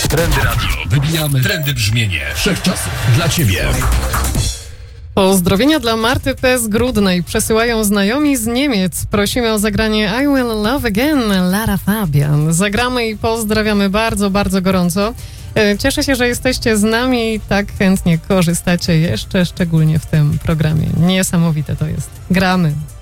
Trendy Radio. Wybijamy trendy brzmienie wszechczasów dla Ciebie. Pozdrowienia dla Marty P. z Grudnej przesyłają znajomi z Niemiec. Prosimy o zagranie I Will Love Again, Lara Fabian. Zagramy i pozdrawiamy bardzo, bardzo gorąco. Cieszę się, że jesteście z nami i tak chętnie korzystacie jeszcze, szczególnie w tym programie. Niesamowite to jest. Gramy.